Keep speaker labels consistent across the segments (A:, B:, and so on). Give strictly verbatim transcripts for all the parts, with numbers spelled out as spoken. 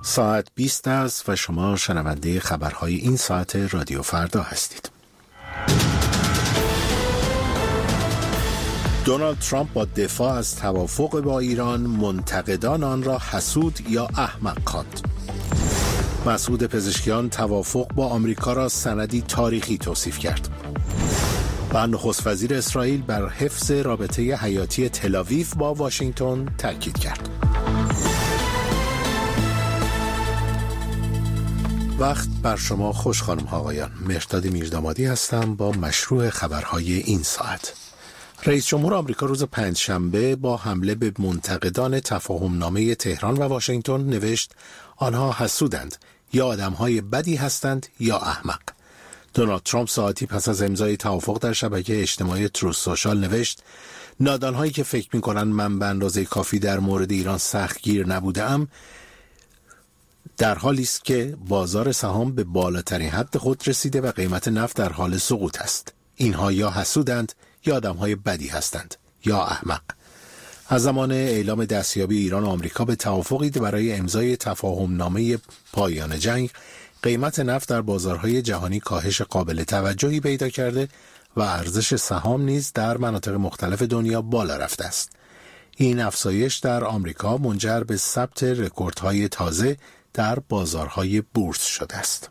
A: ساعت بیست است و شما شنونده خبرهای این ساعت رادیو فردا هستید. دونالد ترامپ با دفاع از توافق با ایران منتقدان آن را حسود یا احمق خواند. مسعود پزشکیان توافق با آمریکا را سندی تاریخی توصیف کرد. و نخست وزیر اسرائیل بر حفظ رابطه حیاتی تل‌آویو با واشنگتن تاکید کرد. وقت بر شما خوش خانم ها آقایان. مهرداد میردامادی هستم با مشروع خبرهای این ساعت. رئیس جمهور آمریکا روز پنجشنبه با حمله به منتقدان تفاهمنامه تهران و واشنگتن نوشت آنها حسودند، یا آدمهای بدی هستند یا احمق. دونالد ترامپ ساعتی پس از امضای توافق در شبکه اجتماعی تروث سوشال نوشت نادانهایی که فکر می‌کنند من به اندازه کافی در مورد ایران سختگیر نبودم، در حالی است که بازار سهام به بالاترین حد خود رسیده و قیمت نفت در حال سقوط است. اینها یا حسودند یا آدم‌های بدی هستند یا احمق. از زمان اعلام دستیابی ایران و آمریکا به توافقی برای امضای تفاهمنامه پایان جنگ، قیمت نفت در بازارهای جهانی کاهش قابل توجهی پیدا کرده و ارزش سهام نیز در مناطق مختلف دنیا بالا رفته است. این افزایش در آمریکا منجر به ثبت رکوردهای تازه در بازارهای بورس شده است.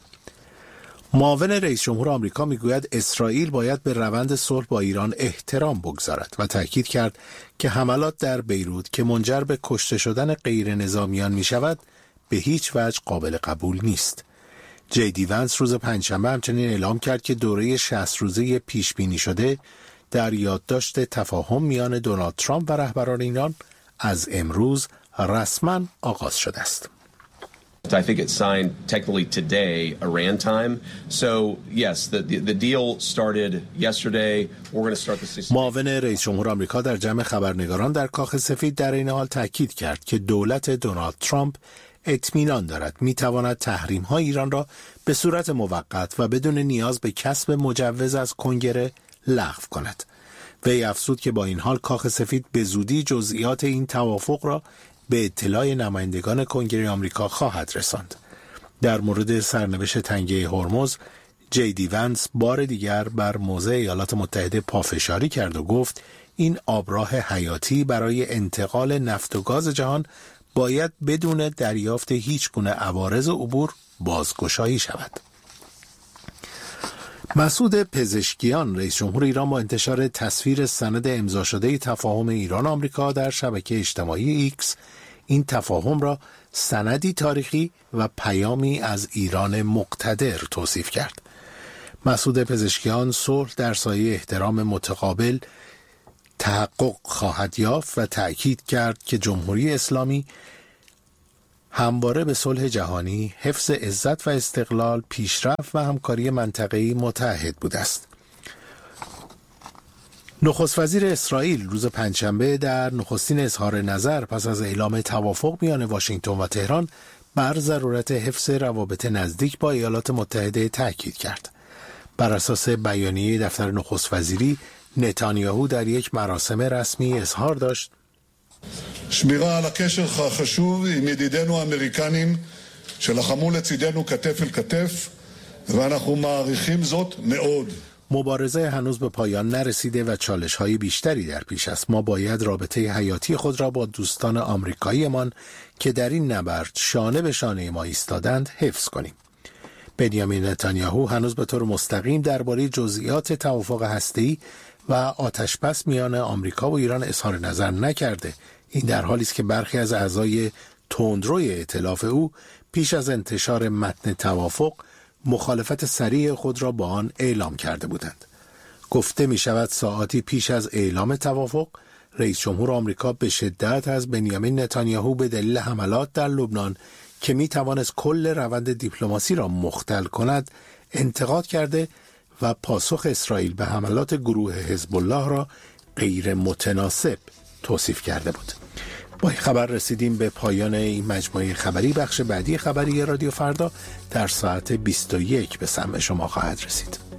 A: معاون رئیس جمهور آمریکا میگوید اسرائیل باید به روند صلح با ایران احترام بگذارد و تاکید کرد که حملات در بیروت که منجر به کشته شدن غیر نظامیان می شود به هیچ وجه قابل قبول نیست. جی دی ونس روز پنجشنبه همچنین اعلام کرد که دوره شصت روزه پیش بینی شده در یادداشت تفاهم میان دونالد ترامپ و رهبران ایران از امروز رسما آغاز شده است.
B: I think it's signed technically today, Iran time. So yes, the, the the deal started yesterday. We're going to start the
A: معاون رئیس جمهور آمریکا در جمع خبرنگاران در کاخ سفید در این حال تاکید کرد که دولت دونالد ترامپ اطمینان دارد میتواند تحریم‌های ایران را به صورت موقت و بدون نیاز به کسب مجوز از کنگره لغو کند. وی افزود که با این حال کاخ سفید به زودی جزئیات این توافق را به اطلاع نمایندگان کنگره آمریکا خواهد رساند. در مورد سرنوشت تنگه هرمز، جی دی ونس بار دیگر بر موضع ایالات متحده پافشاری کرد و گفت این آبراه حیاتی برای انتقال نفت و گاز جهان باید بدون دریافت هیچ گونه عوارض عبور بازگشایی شود. مسعود پزشکیان رئیس جمهور ایران با انتشار تصویر سند امضا شده تفاهم ایران و آمریکا در شبکه اجتماعی ایکس این تفاهم را سندی تاریخی و پیامی از ایران مقتدر توصیف کرد. مسعود پزشکیان صلح در سایه احترام متقابل تحقق خواهد یافت و تأکید کرد که جمهوری اسلامی همواره به صلح جهانی، حفظ عزت و استقلال، پیشرفت و همکاری منطقه‌ای متعهد بوده است. نخست وزیر اسرائیل روز پنجشنبه در نخستین اظهار نظر پس از اعلام توافق میان واشنگتن و تهران بر ضرورت حفظ روابط نزدیک با ایالات متحده تاکید کرد. بر اساس بیانیه دفتر نخست وزیری، نتانیاهو در یک مراسم رسمی اظهار داشت
C: שמירה על הקשר החשוב עם ידידינו האמריקנים שלחמו לצידנו כתף אל כתף ואנחנו מעריכים זאת מאוד.
A: مبارزه هنوز به پایان نرسیده و چالش‌های بیشتری در پیش است. ما باید رابطه حیاتی خود را با دوستان آمریکایی‌مان که در این نبرد شانه به شانه ما ایستادند حفظ کنیم. بنیامین نتانیاهو هنوز به طور مستقیم درباره جزئیات توافق هسته‌ای و آتش‌بس میان آمریکا و ایران اظهار نظر نکرده. این در حالی است که برخی از اعضای تندروی ائتلاف او پیش از انتشار متن توافق مخالفت صریح خود را با آن اعلام کرده بودند. گفته می شود ساعاتی پیش از اعلام توافق رئیس جمهور آمریکا به شدت از بنیامین نتانیاهو به دلیل حملات در لبنان که می توانست کل روند دیپلماسی را مختل کند انتقاد کرده و پاسخ اسرائیل به حملات گروه حزب الله را غیر متناسب توصیف کرده بود. با این خبر رسیدیم به پایان این مجموعه خبری. بخش بعدی خبری رادیو فردا در ساعت بیست و یک به سمع شما خواهد رسید.